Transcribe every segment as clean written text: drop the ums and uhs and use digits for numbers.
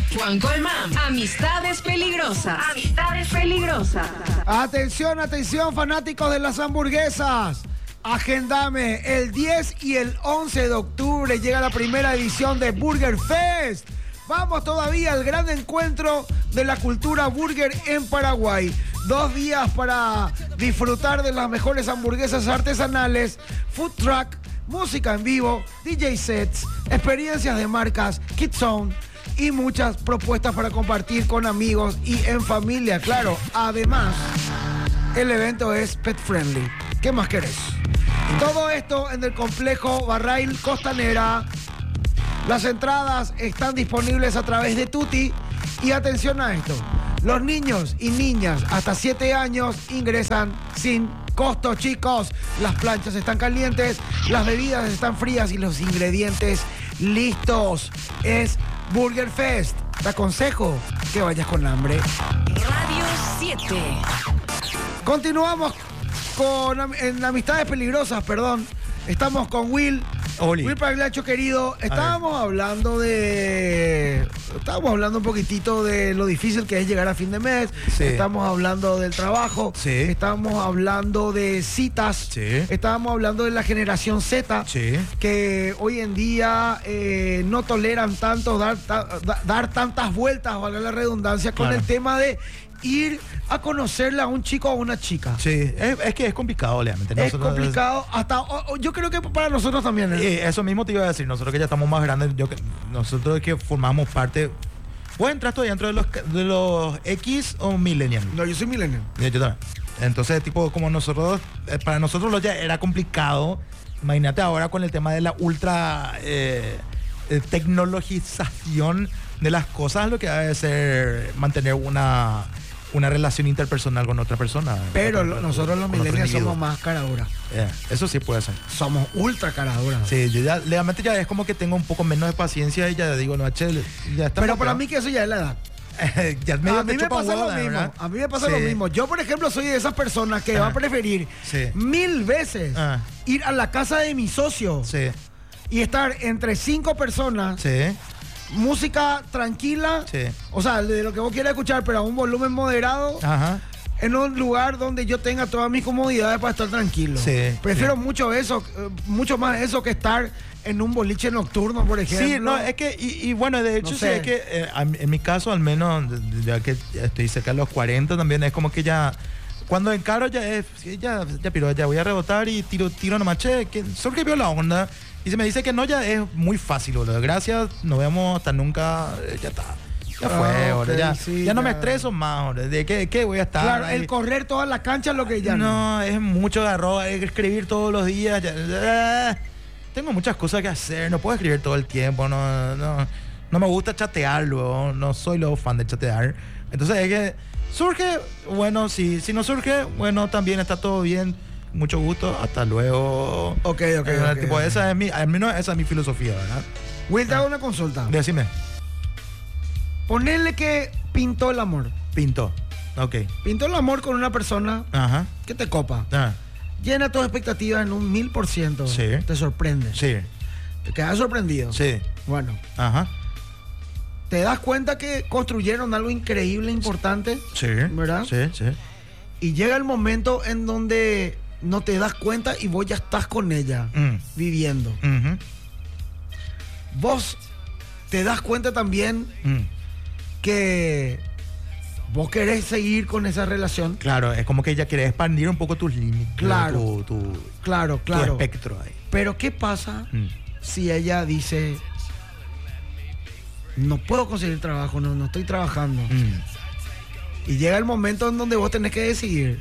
Juan Colmán. Amistades peligrosas. Amistades peligrosas. Atención, atención, fanáticos de las hamburguesas. Agendame, el 10 y el 11 de octubre llega la primera edición de Burger Fest. Vamos todavía al gran encuentro de la cultura burger en Paraguay. 2 días para disfrutar de las mejores hamburguesas artesanales, food truck, música en vivo, DJ sets, experiencias de marcas, Kids Zone y muchas propuestas para compartir con amigos y en familia, claro. Además, el evento es pet friendly. ¿Qué más querés? Todo esto en el complejo Barrail Costanera. Las entradas están disponibles a través de Tutti. Y atención a esto, los niños y niñas hasta 7 años ingresan sin costo, chicos. Las planchas están calientes, las bebidas están frías y los ingredientes listos. Es Burger Fest. Te aconsejo que vayas con hambre. Radio 7. Continuamos en Amistades Peligrosas, perdón. Estamos con Will. Oli. Will Pagliaccio, querido. Estábamos hablando un poquitito de lo difícil que es llegar a fin de mes. Sí. Estamos hablando del trabajo. Sí. Estamos hablando de citas. Sí. Estábamos hablando de la generación Z. Sí. Que hoy en día no toleran tanto dar tantas vueltas, valga la redundancia, con Claro. el tema de ir a conocerle a un chico o a una chica. Sí, es que es complicado, obviamente. Es complicado, yo creo que para nosotros también. Eso mismo te iba a decir, nosotros que ya estamos más grandes, nosotros que formamos parte. ¿Vos entras todavía dentro de los X o Millennial? No, yo soy millennial. Yo también. Entonces, tipo, como nosotros, para nosotros ya era complicado. Imagínate ahora con el tema de la ultra tecnologización de las cosas, lo que debe ser mantener una relación interpersonal con otra persona. Pero nosotros los millennials somos más caraduras. Eso sí puede ser. Somos ultra caraduras. Sí, yo ya, realmente ya es como que tengo un poco menos de paciencia y ya digo, no, che, ya está. Pero para mí que eso ya es la edad. Ya A mí me pasa lo mismo. ¿verdad? A mí me pasa lo mismo. Yo, por ejemplo, soy de esas personas que va a preferir 1000 veces ir a la casa de mi socio y estar entre 5 personas. Sí. Música tranquila, o sea, de lo que vos quieras escuchar, pero a un volumen moderado, en un lugar donde yo tenga todas mis comodidades para estar tranquilo. Prefiero mucho más eso que estar en un boliche nocturno, por ejemplo. Sí, no, es que, y bueno, de hecho, No sí, sé. es que en mi caso, al menos, ya que estoy cerca de los 40 también, es como que ya, cuando encaro ya es, ya voy a rebotar y tiro nomás, che, que solo que veo la onda. Y se me dice que no, ya es muy fácil, boludo. Gracias, nos vemos hasta nunca. Ya está. Ya fue, boludo. Ya no me estreso más, boludo. ¿De qué voy a estar? Claro, ahí? el correr toda la cancha es lo que ya no. Es mucho garro, hay que escribir todos los días. Tengo muchas cosas que hacer, no puedo escribir todo el tiempo. No me gusta chatear luego. No soy luego fan de chatear. Entonces es que surge, bueno, si no surge, bueno, también está todo bien. Mucho gusto, hasta luego. Ok. Tipo, esa es al menos esa es mi filosofía, ¿verdad? Will, te hago una consulta. Decime. Ponele que pintó el amor. Pintó. Ok. Pintó el amor con una persona que te copa. Llena tus expectativas en un 1000%. Sí. Te sorprende. Sí. Te quedas sorprendido. Sí. Bueno. Te das cuenta que construyeron algo increíble, importante. Sí. ¿Verdad? Sí. Y llega el momento en donde no te das cuenta y vos ya estás con ella viviendo. Vos te das cuenta también que vos querés seguir con esa relación. Claro, es como que ella quiere expandir un poco tus límites. Claro. Claro. Tu espectro ahí. Pero ¿qué pasa si ella dice, no puedo conseguir trabajo, no estoy trabajando? Y llega el momento en donde vos tenés que decidir.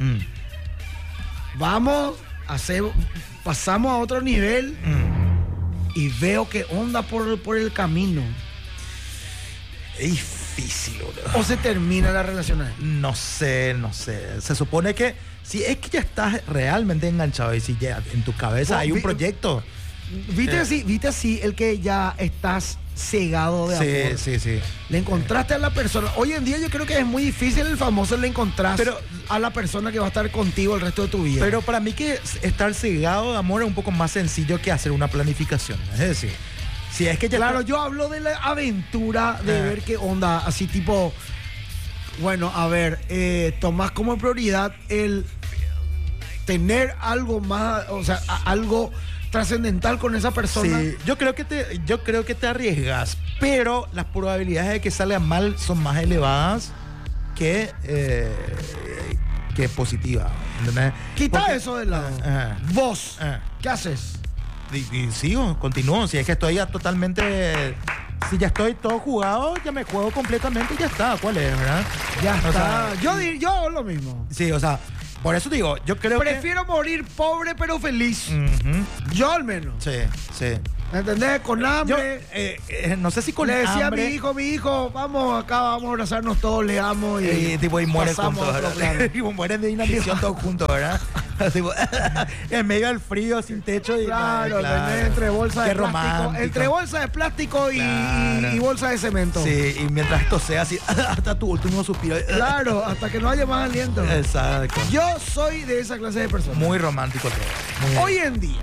Pasamos a otro nivel y veo que onda por el camino. Es difícil, boludo. ¿O se termina la relación ahí? No sé. Se supone que si es que ya estás realmente enganchado y si ya en tu cabeza hay un proyecto. ¿Viste así el que ya estás cegado de amor? Sí. Le encontraste a la persona. Hoy en día yo creo que es muy difícil el famoso le encontraste a la persona que va a estar contigo el resto de tu vida. Pero para mí que estar cegado de amor es un poco más sencillo que hacer una planificación. Es decir, Si es que ya Claro, yo hablo de la aventura de ver qué onda, así tipo, bueno, a ver, tomás como prioridad el tener algo más, o sea, algo trascendental con esa persona. Sí, yo creo que te arriesgas, pero las probabilidades de que salga mal son más elevadas que positivas. ¿Entendés? Quita Porque- eso de lado. Ajá. Vos, Ajá. ¿qué haces? Y sigo, continúo. Si es que estoy ya totalmente. Si ya estoy todo jugado, ya me juego completamente y ya está. ¿Cuál es, verdad? Ya O está. sea, Yo hago lo mismo. sí, o sea, por eso digo, yo creo Prefiero morir pobre pero feliz. que. Ujú, Yo al menos. sí, sí. ¿Me entendés? Con Yo, hambre. no sé si con Le decía hambre, a mi hijo, vamos acá, vamos a abrazarnos todos, le amo y mueren pasamos juntos, a otro ¿verdad? plano. Tipo, mueren de inanición todos juntos, ¿verdad? Tipo, en medio del frío, sin techo. Y, Claro, claro. ¿entendés? Entre bolsa Qué de plástico. romántico. Entre bolsa de plástico Claro. y bolsa de cemento. Sí, y mientras esto sea así, hasta tu último suspiro. Claro, hasta que no haya más aliento. Exacto. Yo soy de esa clase de personas. Muy romántico todo. Muy- Hoy en día,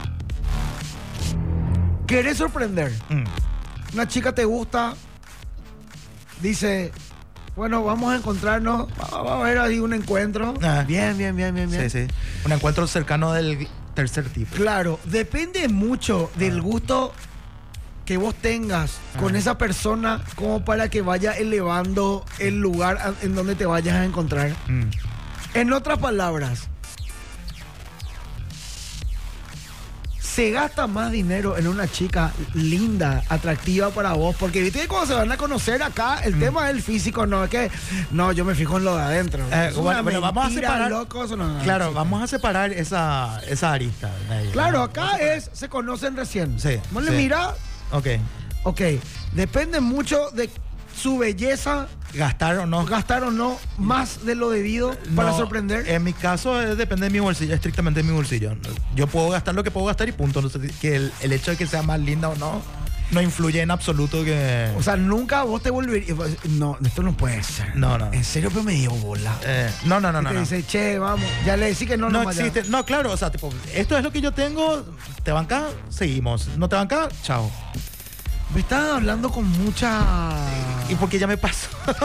querés sorprender. Una chica te gusta, dice, bueno, vamos a encontrarnos, vamos a ver ahí un encuentro. Ah. Bien. Sí, sí. Un encuentro cercano del tercer tipo. Claro, depende mucho del gusto que vos tengas con esa persona como para que vaya elevando el lugar en donde te vayas a encontrar. En otras palabras, se gasta más dinero en una chica linda, atractiva para vos, porque viste que cuando se van a conocer acá, el tema del físico no es que, no, yo me fijo en lo de adentro. Es una bueno, vamos a mentira, separar. loco, eso no- Claro, sí. vamos a separar esa arista. de ahí, Claro, ¿no? acá se conocen recién. Sí, Vos le sí. mirás, Ok. ok, depende mucho de su belleza, ¿Gastar o no? gastar o no más de lo debido para No, sorprender. En mi caso depende de mi bolsillo, estrictamente de mi bolsillo. Yo puedo gastar lo que puedo gastar y punto. No sé, que el hecho de que sea más linda o no influye en absoluto que. O sea, nunca vos te volverías. No, esto no puede ser. No, no. En serio, pero me dio bola. No. Y te dice, che, vamos. Ya le decís que no, No nomás ya. existe. No, claro, o sea, tipo, esto es lo que yo tengo. ¿Te banca? Seguimos. ¿No te banca? Chao. Me estaban hablando con mucha. Y porque ya me pasó.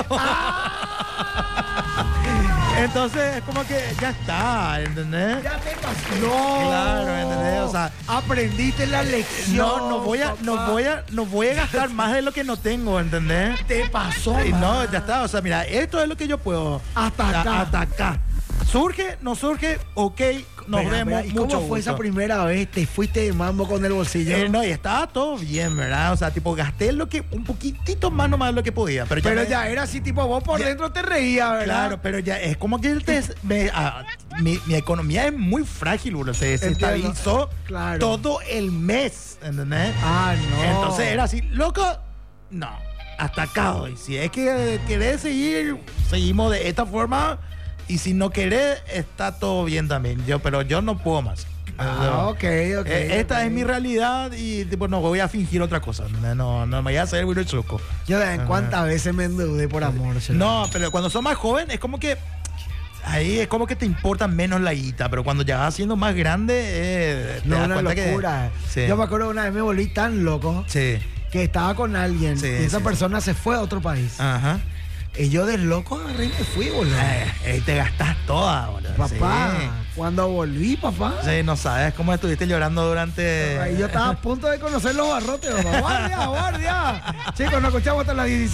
Entonces, es como que ya está, ¿entendés? Ya te pasó. No. Claro, ¿entendés? O sea, aprendiste la lección. no voy a gastar más de lo que no tengo, ¿entendés? Te pasó. Y man. no, ya está. O sea, mira, esto es lo que yo puedo. Hasta acá. Hasta acá. Surge, no surge, ok, nos Espera, vemos. ¿y Mucho cómo fue gusto. esa primera vez? ¿Te fuiste de mambo con el bolsillo? No, y estaba todo bien, ¿verdad? O sea, tipo, gasté un poquitito más nomás de lo que podía. Pero ya, Pero me- ya era así, tipo, vos por Ya- dentro te reías, ¿verdad? Claro, pero ya es como que mi economía es muy frágil, bro. Se Entiendo. desestabilizó Claro. todo el mes, ¿entendés? Ah, no. Entonces era así, loco, no, hasta acá hoy. Si es que querés seguir, seguimos de esta forma. Y si no querés, está todo bien también. Pero yo no puedo más. Ah, ok. Esta es mi realidad y tipo, no voy a fingir otra cosa. No me voy a hacer el chuco. Yo de cuántas veces me endeudé por amor. Chela. No, pero cuando sos más joven es como que ahí es como que te importa menos la guita, pero cuando ya vas siendo más grande te No, das una cuenta locura. que sí. Yo me acuerdo una vez me volví tan loco Sí. que estaba con alguien Sí, y esa sí, persona se fue a otro país. Ajá. Y yo de loco agarré y me fui, boludo. Te gastas toda, boludo. Papá, cuando volví, papá. Sí, no sabes cómo estuviste llorando durante. Y yo estaba a punto de conocer los barrotes. Papá. Guardia, guardia. Chicos, nos escuchamos hasta las 16.